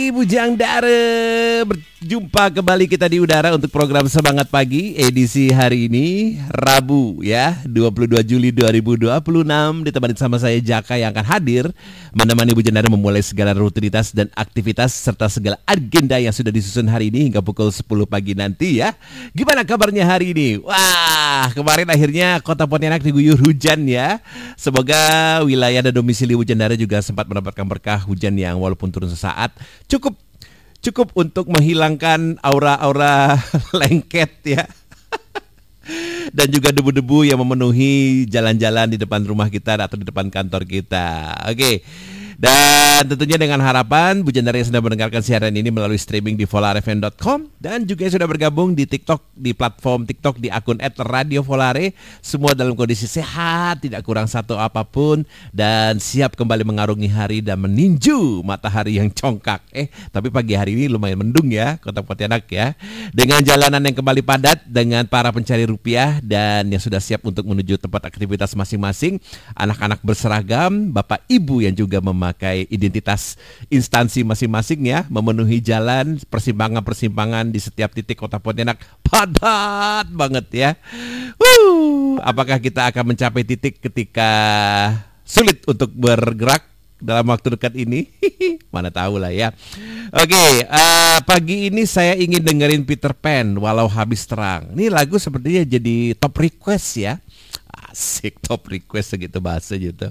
Bujang Dara, berjumpa kembali kita di udara untuk program Semangat Pagi edisi hari ini Rabu ya 22 Juli 2026 ditemani sama saya Jaka yang akan hadir menemani Bujang Dara memulai segala rutinitas dan aktivitas serta segala agenda yang sudah disusun hari ini hingga pukul 10 pagi nanti ya. Gimana kabarnya hari ini? Wah, kemarin akhirnya Kota Pontianak diguyur hujan ya. Semoga wilayah dan domisili Bujang Dara juga sempat mendapatkan berkah hujan yang walaupun turun sesaat cukup untuk menghilangkan aura-aura lengket ya. Dan juga debu-debu yang memenuhi jalan-jalan di depan rumah kita atau di depan kantor kita. Oke. Dan tentunya dengan harapan Bujang Dara yang sedang mendengarkan siaran ini melalui streaming di volarefm.com dan juga yang sudah bergabung di TikTok, di platform TikTok di akun @radiovolare, semua dalam kondisi sehat, tidak kurang satu apapun dan siap kembali mengarungi hari dan meninju matahari yang congkak. Tapi pagi hari ini lumayan mendung ya Kota Pontianak ya. Dengan jalanan yang kembali padat dengan para pencari rupiah dan yang sudah siap untuk menuju tempat aktivitas masing-masing, anak-anak berseragam, bapak ibu yang juga memakai identitas instansi masing-masing ya, memenuhi jalan persimpangan-persimpangan di setiap titik Kota Pontianak padat banget ya. Apakah kita akan mencapai titik ketika sulit untuk bergerak dalam waktu dekat ini? Mana tahu lah ya. Oke, pagi ini saya ingin dengerin Peter Pan Walau Habis Terang. Ini lagu sepertinya jadi top request ya. Asik, top request segitu bahasa gitu.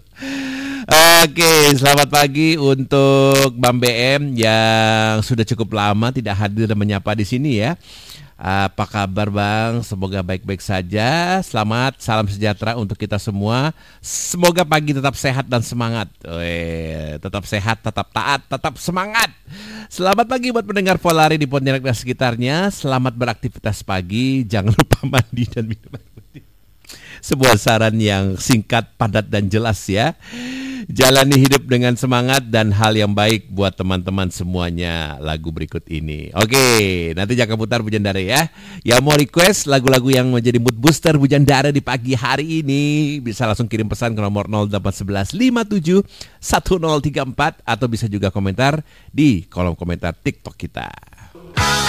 Oke, selamat pagi untuk Bang BM yang sudah cukup lama tidak hadir dan menyapa di sini ya. Apa kabar Bang? Semoga baik-baik saja. Selamat, salam sejahtera untuk kita semua. Semoga pagi tetap sehat dan semangat. Tetap sehat, tetap taat, tetap semangat. Selamat pagi buat pendengar Volare di Pontianak dan sekitarnya. Selamat beraktivitas pagi. Jangan lupa mandi dan minum air putih. Sebuah saran yang singkat, padat dan jelas ya. Jalani hidup dengan semangat dan hal yang baik buat teman-teman semuanya. Lagu berikut ini. Oke, nanti Jaka putar Bujang Dara ya. Yang mau request lagu-lagu yang menjadi mood booster Bujang Dara di pagi hari ini bisa langsung kirim pesan ke nomor 0811 57 1034 atau bisa juga komentar di kolom komentar TikTok kita.